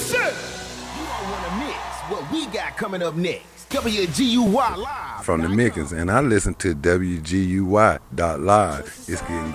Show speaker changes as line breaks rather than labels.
don't want to miss what we got coming up next. WGUY Live.
From the Mickens, and I listen to WGUY.live. It's getting